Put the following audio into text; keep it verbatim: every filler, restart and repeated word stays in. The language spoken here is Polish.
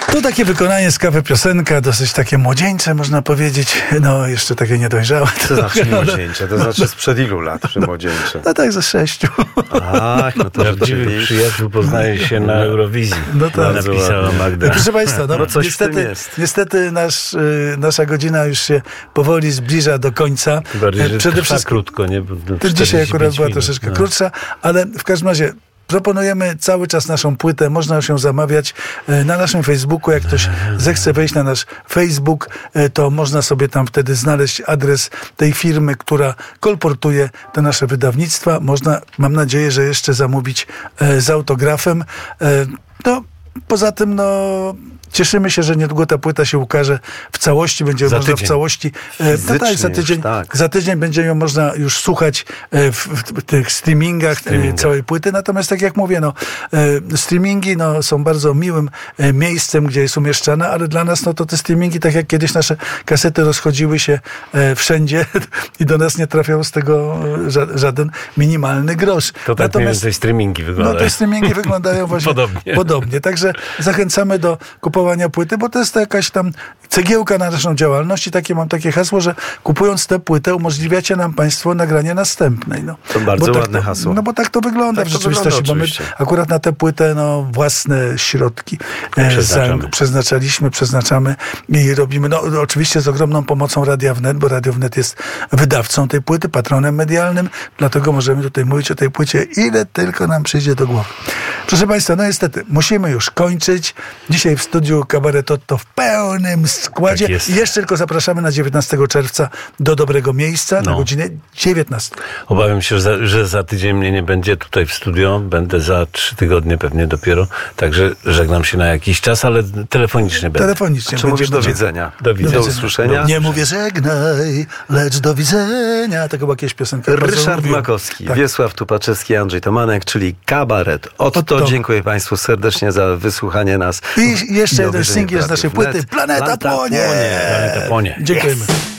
To takie wykonanie z kawy piosenka, dosyć takie młodzieńcze, można powiedzieć. No, jeszcze takie niedojrzałe. Co znaczy młodzieńcze? To znaczy sprzed ilu lat, że młodzieńcze? No tak, ze sześciu. Ach, no to prawdziwych przyjaciół poznaje się na Eurowizji. No tak. Napisała Magda. Proszę Państwa, no, No coś niestety, w tym jest. niestety nasz, y, nasza godzina już się powoli zbliża do końca. Bardziej, że Przede trwa wszystkim krótko, nie? Bo do to dzisiaj akurat była minut, troszeczkę no. krótsza, ale w każdym razie proponujemy cały czas naszą płytę, można się zamawiać e, na naszym Facebooku. Jak ktoś zechce wejść na nasz Facebook, e, to można sobie tam wtedy znaleźć adres tej firmy, która kolportuje te nasze wydawnictwa. Można, mam nadzieję, że jeszcze zamówić e, z autografem. E, no, poza tym, no... Cieszymy się, że niedługo ta płyta się ukaże w całości, będzie Za można tydzień. w całości. E, no tak, za już, tydzień, tak. za tydzień będzie ją można już słuchać e, w, w tych streamingach, Streamingach. e, całej płyty. Natomiast tak jak mówię, no, e, streamingi no, są bardzo miłym e, miejscem, gdzie jest umieszczana, ale dla nas no, to te streamingi, tak jak kiedyś nasze kasety rozchodziły się e, wszędzie i do nas nie trafiał z tego e, ża- żaden minimalny grosz. To tak mniej więcej streamingi No wyglądają. te streamingi wyglądają właśnie Podobnie. podobnie. Także zachęcamy do kupowania płyty, bo to jest to jakaś tam cegiełka na naszą działalność i takie mam takie hasło, że kupując tę płytę umożliwiacie nam Państwo nagranie następnej. No. To bardzo Bo tak ładne to, hasło. No bo tak to wygląda Tak w to rzeczywistości, wygląda, bo my oczywiście. akurat na tę płytę no, własne środki e, Przeznaczamy. za- przeznaczaliśmy, przeznaczamy i robimy, no oczywiście z ogromną pomocą Radia Wnet, bo Radio Wnet jest wydawcą tej płyty, patronem medialnym, dlatego możemy tutaj mówić o tej płycie, ile tylko nam przyjdzie do głowy. Proszę Państwa, no niestety, musimy już kończyć. Dzisiaj w studiu Kabaret Otto w pełnym składzie. Tak jest. I jeszcze tylko zapraszamy na dziewiętnastego czerwca do Dobrego Miejsca na No. godzinę dziewiętnastą. Obawiam się, że za, że za tydzień mnie nie będzie tutaj w studio. Będę za trzy tygodnie pewnie dopiero. Także żegnam się na jakiś czas, ale telefonicznie będę. Telefonicznie. Czy mówisz do będzie- widzenia? Do widzenia. Do usłyszenia? Nie mówię żegnaj, lecz do widzenia. To chyba jakieś piosenki. Bardzo Ryszard lubiłem. Makowski, Tak. Wiesław Tupaczewski, Andrzej Tomanek, czyli Kabaret Otto. Otto. Dziękuję Państwu serdecznie za wysłuchanie nas. I jeszcze Do jeden widzenia singiel z w naszej Radiu Wnet. płyty. Planeta Planeta płonie. płonie. Planeta płonie. Dziękujemy.